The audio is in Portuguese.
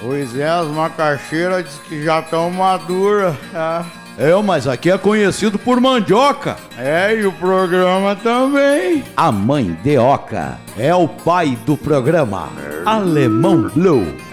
Pois é, as macaxeiras diz que já estão maduras. Mas aqui é conhecido por mandioca. E o programa também. A mãe de Oca é o pai do programa Alemão Blue.